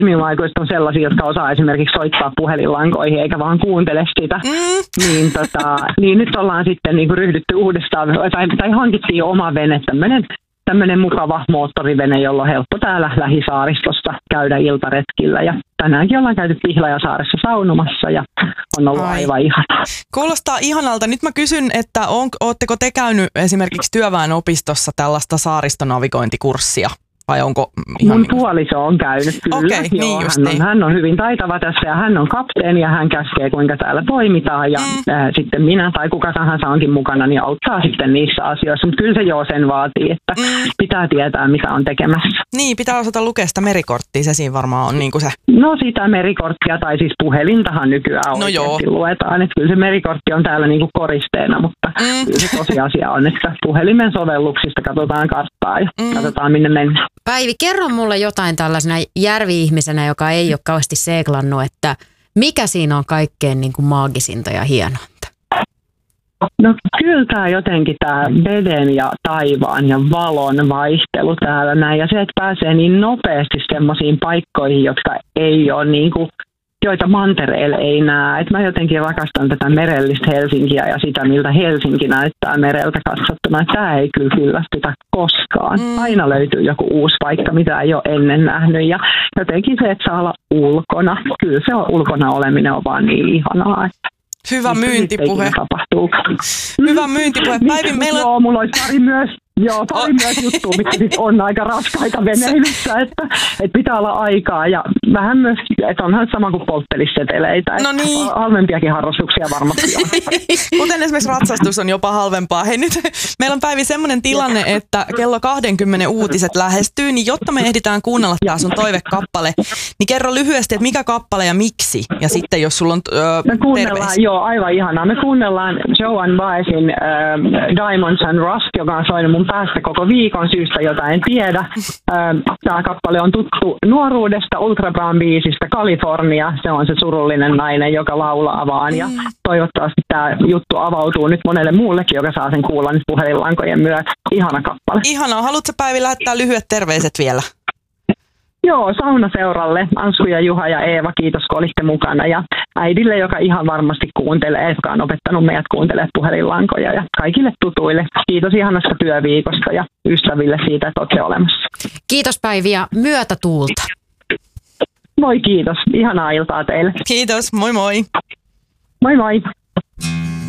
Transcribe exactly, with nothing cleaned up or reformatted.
minun aikuiset on sellaisia, jotka osaa esimerkiksi soittaa puhelinlankoihin eikä vaan kuuntele sitä. Mm. Niin, tota, niin nyt ollaan sitten niin kuin ryhdytty uudestaan, tai, tai hankittiin oma vene, tämmöinen tämmöinen mukava moottorivene, jolla on helppo täällä lähisaaristossa käydä iltaretkillä. Ja tänäänkin ollaan käyty Pihlajasaaressa saunomassa ja on ollut Ai. aivan ihanaa. Kuulostaa ihanalta. Nyt mä kysyn, että on, ootteko te käynyt esimerkiksi työväenopistossa tällaista saaristonavigointikurssia? Vai onko ihan Mun puoliso on käynyt kyllä. Okay, Joo, niin just hän, on, niin. hän on hyvin taitava tässä ja hän on kapteeni ja hän käskee kuinka täällä toimitaan ja mm. ää, sitten minä tai kuka tahansa onkin mukana niin auttaa sitten niissä asioissa. Mutta kyllä se joo sen vaatii, että mm. pitää tietää mitä on tekemässä. Niin, pitää osata lukea sitä merikorttia, se siinä varmaan on niin kuin se. No sitä merikorttia tai siis puhelintahan nykyään no oikeasti joo. luetaan. Että kyllä se merikortti on täällä niin kuin koristeena, mutta mm. kyllä se tosiasia on, että puhelimen sovelluksista katsotaan karttaa ja mm. katsotaan minne mennään. Päivi, kerro mulle jotain tällaisena järvi-ihmisenä, joka ei ole kauheasti seeklannut, että mikä siinä on kaikkein niin kuin maagisinta ja hienointa? No kyllä tämä jotenkin tämä veden ja taivaan ja valon vaihtelu täällä näin. Ja se, että pääsee niin nopeasti semmoisiin paikkoihin, jotka ei ole niin kuin, joita mantereella ei näe. Et mä jotenkin rakastan tätä merellistä Helsinkiä ja sitä, miltä Helsinki näyttää mereltä katsottuna. Tämä ei kyllä kyllästytä koskaan. Mm. Aina löytyy joku uusi paikka, mitä ei ole ennen nähnyt. Ja jotenkin se, että saa olla ulkona. Kyllä se on ulkona oleminen on vaan niin ihanaa. Hyvä myyntipuhe. Hyvä myyntipuhe. Päivi, meillä on... Joo, mulla olisi pari myös. Joo, pari oh. myös juttua, mitkä sit on aika raskaita veneilyssä, että, että pitää olla aikaa ja vähän myös, että onhan sama kuin polttelisseteleitä. No niin. Halvempiakin harrastuksia varmasti on. Kuten esimerkiksi ratsastus on jopa halvempaa. Hei nyt, meillä on Päivi semmoinen tilanne, että kello kaksikymmentä uutiset lähestyy, niin jotta me ehditään kuunnella tää sun toivekappale, niin kerro lyhyesti, että mikä kappale ja miksi. Ja sitten jos sulla on öö, Me kuunnellaan, terveisiä. joo, aivan ihanaa. Me kuunnellaan Joan Baezin äh, Diamonds and Rust, joka on soinut mun päästä koko viikon syystä, jota en tiedä. Tämä kappale on tuttu nuoruudesta, Ultra Brown biisistä California. Se on se surullinen nainen, joka laulaa vaan. Ja toivottavasti tämä juttu avautuu nyt monelle muullekin, joka saa sen kuulla nyt puhelinlankojen myötä. Ihana kappale. Ihanaa. Haluatko Päivi lähettää lyhyet terveiset vielä? Joo, saunaseuralle, Ansku ja Juha ja Eeva, kiitos kun olitte mukana. Ja äidille, joka ihan varmasti kuuntelee, joka on opettanut meidät kuuntelemaan puhelinlankoja. Ja kaikille tutuille, kiitos ihanasta työviikosta ja ystäville siitä, että olette olemassa. Kiitos Päivi ja myötätuulta. Moi kiitos, ihanaa iltaa teille. Kiitos, moi moi. Moi moi.